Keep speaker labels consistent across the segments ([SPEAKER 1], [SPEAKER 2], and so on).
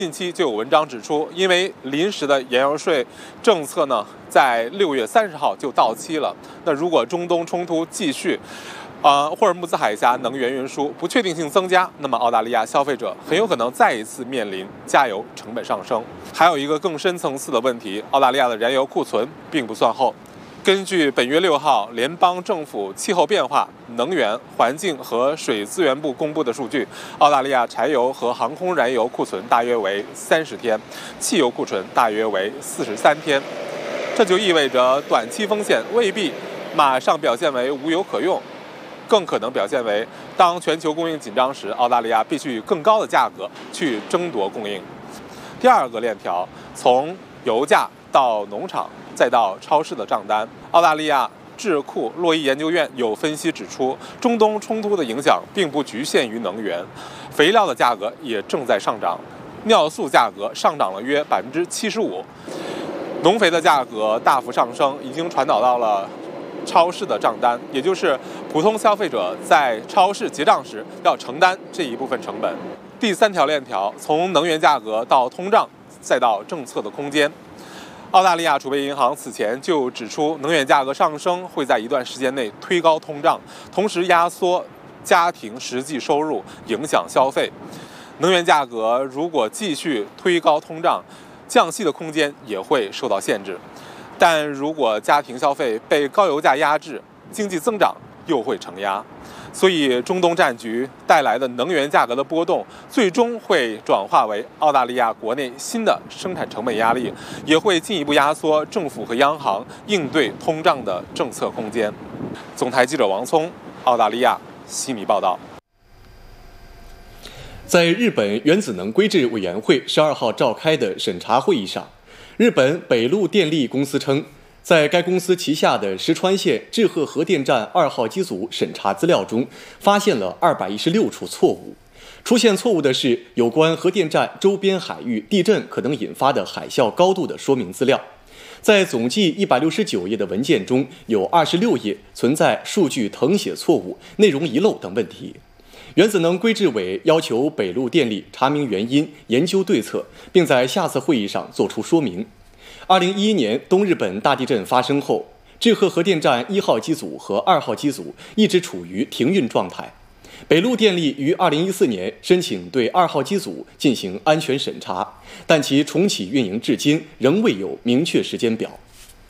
[SPEAKER 1] 近期就有文章指出，因为临时的燃油税政策呢，在6月30号就到期了。那如果中东冲突继续，霍尔木兹海峡能源运输不确定性增加，那么澳大利亚消费者很有可能再一次面临加油成本上升。还有一个更深层次的问题，澳大利亚的燃油库存并不算厚。根据本月6号联邦政府气候变化、能源、环境和水资源部公布的数据，澳大利亚柴油和航空燃油库存大约为30天，汽油库存大约为43天。这就意味着短期风险未必马上表现为无油可用，更可能表现为当全球供应紧张时，澳大利亚必须以更高的价格去争夺供应。第二个链条，从油价到农场再到超市的账单，澳大利亚智库洛伊研究院有分析指出，中东冲突的影响并不局限于能源，肥料的价格也正在上涨，尿素价格上涨了约75%，农肥的价格大幅上升，已经传导到了超市的账单，也就是普通消费者在超市结账时要承担这一部分成本。第三条链条，从能源价格到通胀，再到政策的空间。澳大利亚储备银行此前就指出，能源价格上升会在一段时间内推高通胀，同时压缩家庭实际收入，影响消费。能源价格如果继续推高通胀，降息的空间也会受到限制。但如果家庭消费被高油价压制，经济增长又会承压。所以中东战局带来的能源价格的波动，最终会转化为澳大利亚国内新的生产成本压力，也会进一步压缩政府和央行应对通胀的政策空间。总台记者王聪，澳大利亚悉尼报道。
[SPEAKER 2] 在日本原子能规制委员会12号召开的审查会议上，日本北陆电力公司称，在该公司旗下的石川县志贺核电站2号机组审查资料中，发现了216处错误。出现错误的是有关核电站周边海域地震可能引发的海啸高度的说明资料。在总计169页的文件中，有26页存在数据誊写错误、内容遗漏等问题。原子能规制委要求北陆电力查明原因、研究对策，并在下次会议上作出说明。2011年东日本大地震发生后，志贺核电站1号机组和2号机组一直处于停运状态。北陆电力于2014年申请对2号机组进行安全审查，但其重启运营至今仍未有明确时间表。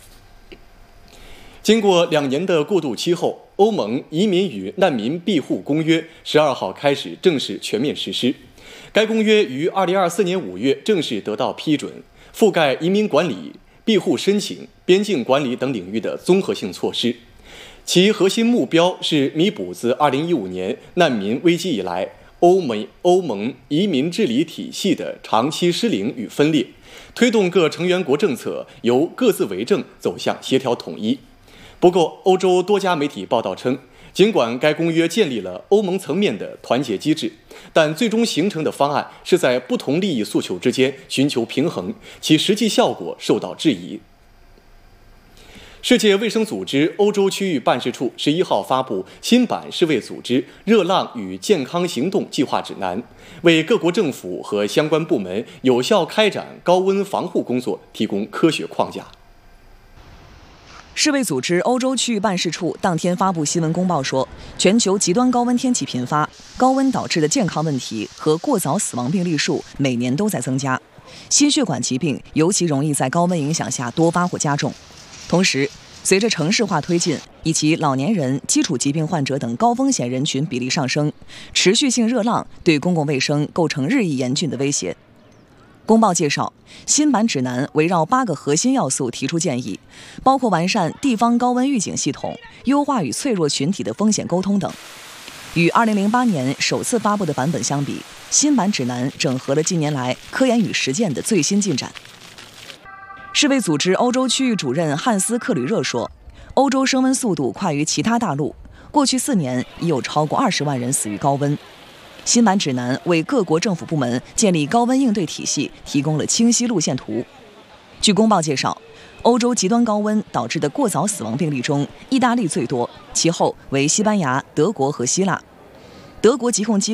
[SPEAKER 2] 经过2年的过渡期后，欧盟移民与难民庇护公约12号开始正式全面实施。该公约于2024年5月正式得到批准，覆盖移民管理、庇护申请、边境管理等领域的综合性措施。其核心目标是弥补自2015年难民危机以来欧盟移民治理体系的长期失灵与分裂，推动各成员国政策由各自为政走向协调统一。不过，欧洲多家媒体报道称，尽管该公约建立了欧盟层面的团结机制，但最终形成的方案是在不同利益诉求之间寻求平衡，其实际效果受到质疑。世界卫生组织欧洲区域办事处11号发布新版世卫组织热浪与健康行动计划指南，为各国政府和相关部门有效开展高温防护工作提供科学框架。
[SPEAKER 3] 世卫组织欧洲区域办事处当天发布新闻公报说，全球极端高温天气频发，高温导致的健康问题和过早死亡病例数每年都在增加，心血管疾病尤其容易在高温影响下多发或加重。同时，随着城市化推进以及老年人、基础疾病患者等高风险人群比例上升，持续性热浪对公共卫生构成日益严峻的威胁。公报介绍，新版指南围绕8个核心要素提出建议，包括完善地方高温预警系统、优化与脆弱群体的风险沟通等。与2008年首次发布的版本相比，新版指南整合了近年来科研与实践的最新进展。世卫组织欧洲区域主任汉斯·克吕热说，欧洲升温速度快于其他大陆，过去4年已有超过20万人死于高温。新版指南为各国政府部门建立高温应对体系提供了清晰路线图。据公报介绍，欧洲极端高温导致的过早死亡病例中，意大利最多，其后为西班牙、德国和希腊。德国疾控机构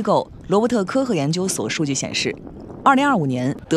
[SPEAKER 3] 罗伯特科赫研究所数据显示，2025年德